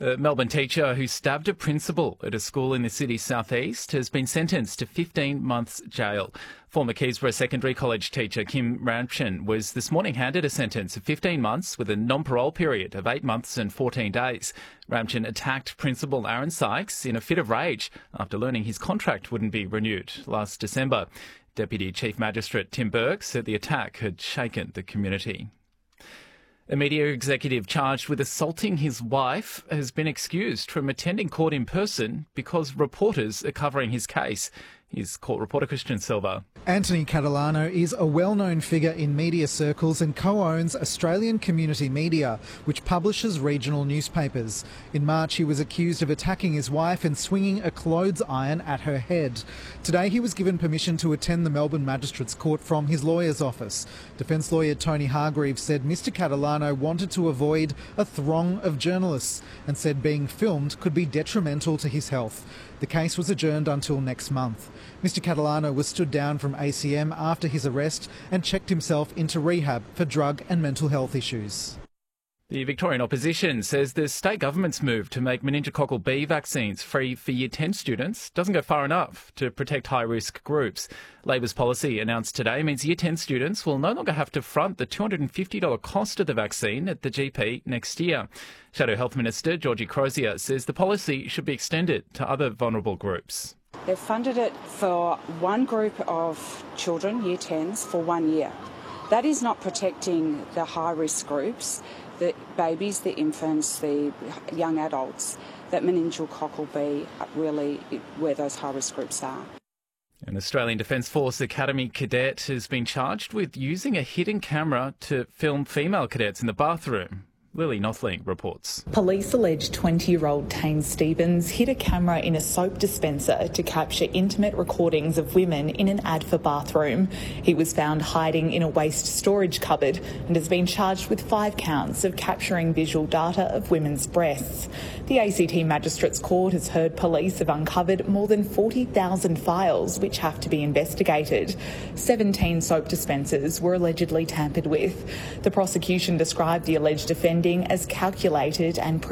A Melbourne teacher who stabbed a principal at a school in the city's southeast has been sentenced to 15 months jail. Former Keysborough Secondary College teacher Kim Ramchin was this morning handed a sentence of 15 months with a non-parole period of 8 months and 14 days. Ramchin attacked Principal Aaron Sykes in a fit of rage after learning his contract wouldn't be renewed last December. Deputy Chief Magistrate Tim Burke said the attack had shaken the community. A media executive charged with assaulting his wife has been excused from attending court in person because reporters are covering his case. Here's court reporter Christian Silva. Anthony Catalano is a well-known figure in media circles and co-owns Australian Community Media, which publishes regional newspapers. In March, he was accused of attacking his wife and swinging a clothes iron at her head. Today, he was given permission to attend the Melbourne Magistrates Court from his lawyer's office. Defence lawyer Tony Hargreaves said Mr Catalano wanted to avoid a throng of journalists and said being filmed could be detrimental to his health. The case was adjourned until next month. Mr Catalano was stood down from ACM after his arrest and checked himself into rehab for drug and mental health issues. The Victorian opposition says the state government's move to make meningococcal B vaccines free for Year 10 students doesn't go far enough to protect high-risk groups. Labor's policy announced today means Year 10 students will no longer have to front the $250 cost of the vaccine at the GP next year. Shadow Health Minister Georgie Crozier says the policy should be extended to other vulnerable groups. They've funded it for one group of children, Year 10s, for 1 year. That is not protecting the high-risk groups, the babies, the infants, the young adults, that meningococcal B really where those high-risk groups are. An Australian Defence Force Academy cadet has been charged with using a hidden camera to film female cadets in the bathroom. Lily Nothling reports. Police allege 20-year-old Tane Stevens hid a camera in a soap dispenser to capture intimate recordings of women in an Adfa bathroom. He was found hiding in a waste storage cupboard and has been charged with 5 counts of capturing visual data of women's breasts. The ACT Magistrates Court has heard police have uncovered more than 40,000 files which have to be investigated. 17 soap dispensers were allegedly tampered with. The prosecution described the alleged offender as calculated and